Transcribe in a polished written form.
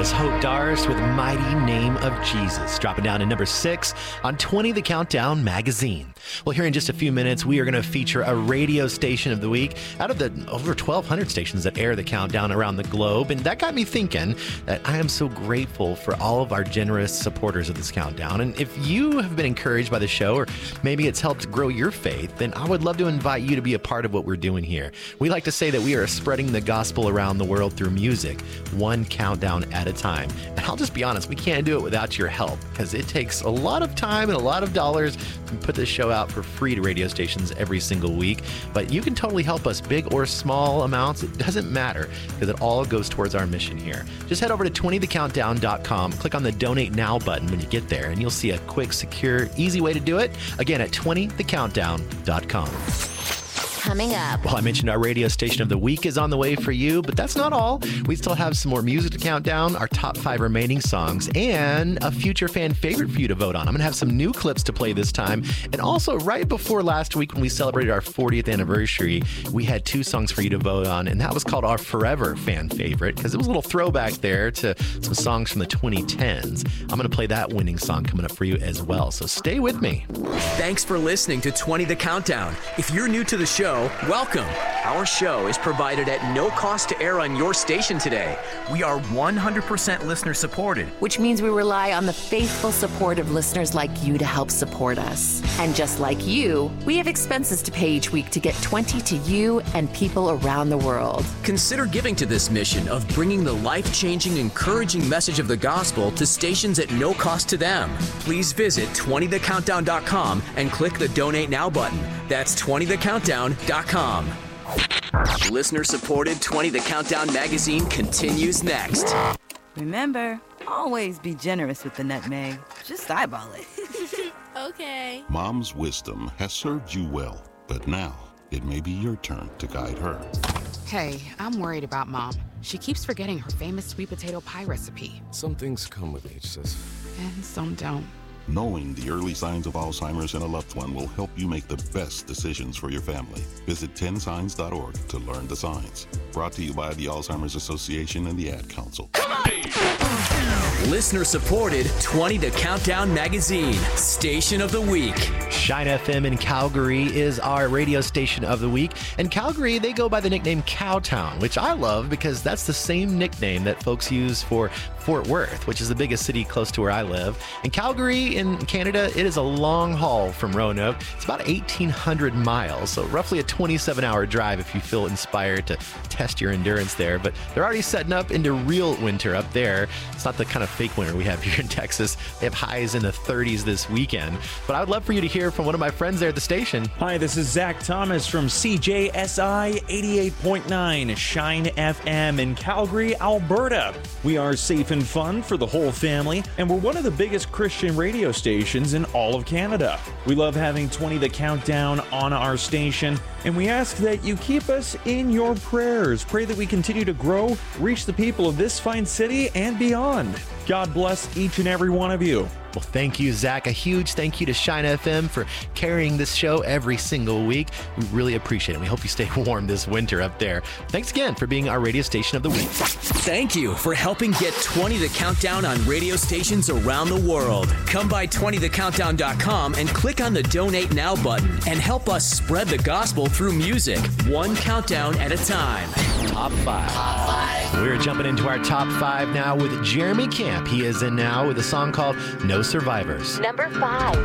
was Hope Darst with Mighty Name of Jesus, dropping down to number 6 on 20 The Countdown magazine. Well, here in just a few minutes, we are going to feature a radio station of the week out of the over 1,200 stations that air the countdown around the globe. And that got me thinking that I am so grateful for all of our generous supporters of this countdown. And if you have been encouraged by the show, or maybe it's helped grow your faith, then I would love to invite you to be a part of what we're doing here. We like to say that we are spreading the gospel around the world through music, one countdown at a time. And I'll just be honest, we can't do it without your help, because it takes a lot of time and a lot of dollars to put this show out for free to radio stations every single week. But you can totally help us, big or small amounts. It doesn't matter, because it all goes towards our mission here. Just head over to 20thecountdown.com, click on the Donate Now button when you get there, and you'll see a quick, secure, easy way to do it. Again, at 20thecountdown.com. Coming up. Well, I mentioned our radio station of the week is on the way for you, but that's not all. We still have some more music to count down, our top 5 remaining songs, and a future fan favorite for you to vote on. I'm going to have some new clips to play this time. And also, right before last week when we celebrated our 40th anniversary, we had 2 songs for you to vote on, and that was called our Forever fan favorite, because it was a little throwback there to some songs from the 2010s. I'm going to play that winning song coming up for you as well, so stay with me. Thanks for listening to 20 The Countdown. If you're new to the show, welcome. Our show is provided at no cost to air on your station today. We are 100% listener supported, Which means we rely on the faithful support of listeners like you to help support us. And just like you, we have expenses to pay each week to get 20 to you and people around the world. Consider giving to this mission of bringing the life-changing, encouraging message of the gospel to stations at no cost to them. Please visit 20thecountdown.com and click the Donate Now button. That's 20thecountdown.com. Listener-supported 20 The Countdown magazine continues next. Remember, always be generous with the nutmeg. Just eyeball it. Okay. Mom's wisdom has served you well, but now it may be your turn to guide her. Hey, I'm worried about Mom. She keeps forgetting her famous sweet potato pie recipe. Some things come with age, sis. And some don't. Knowing the early signs of Alzheimer's in a loved one will help you make the best decisions for your family. Visit 10signs.org to learn the signs. Brought to you by the Alzheimer's Association and the Ad Council. Listener-supported 20 The Countdown magazine, Station of the Week. Shine FM in Calgary is our radio station of the week. And Calgary, they go by the nickname Cowtown, which I love because that's the same nickname that folks use for Fort Worth, which is the biggest city close to where I live. And Calgary in Canada, it is a long haul from Roanoke. It's about 1,800 miles, so roughly a 27-hour drive if you feel inspired to test your endurance there. But they're already setting up into real winter up there. It's not the kind of fake winter we have here in Texas. They have highs in the 30s this weekend. But I would love for you to hear from one of my friends there at the station. Hi, this is Zach Thomas from CJSI 88.9 Shine FM in Calgary, Alberta. We are safe and fun for the whole family, and we're one of the biggest Christian radio stations in all of Canada. We love having 20 The Countdown on our station, and we ask that you keep us in your prayers. Pray that we continue to grow, reach the people of this fine city and beyond. God bless each and every one of you. Well, thank you, Zach. A huge thank you to Shine FM for carrying this show every single week. We really appreciate it. We hope you stay warm this winter up there. Thanks again for being our radio station of the week. Thank you for helping get 20 The Countdown on radio stations around the world. Come by 20thecountdown.com and click on the Donate Now button and help us spread the gospel through music, one countdown at a time. Top 5. We're jumping into our top 5 now with Jeremy Camp. He is in now with a song called No Survivors. Number 5.